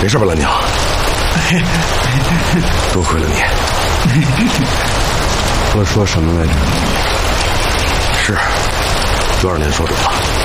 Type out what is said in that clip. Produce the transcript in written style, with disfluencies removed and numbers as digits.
没事吧，蓝娘？多亏了你。 我说什么来着？ 是，多少年说准了。